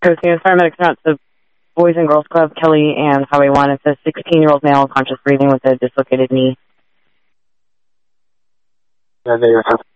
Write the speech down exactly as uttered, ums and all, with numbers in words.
Coast News paramedics are at the Boys and Girls Club, Kelly and Highway one. It's a sixteen-year-old male, conscious breathing with a dislocated knee. Yeah, they are.